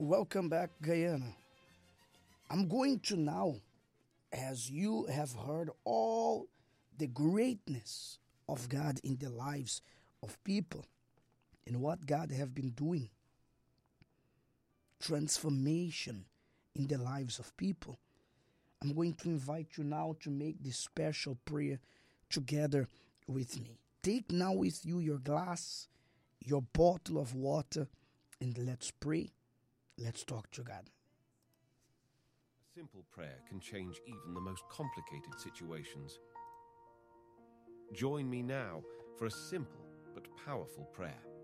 Welcome back, Guyana. I'm going to now, as you have heard all the greatness of God in the lives of people and what God have been doing, transformation in the lives of people, I'm going to invite you now to make this special prayer together with me. Take now with you your glass, your bottle of water, and let's pray. Let's talk to God. A simple prayer can change even the most complicated situations. Join me now for a simple but powerful prayer.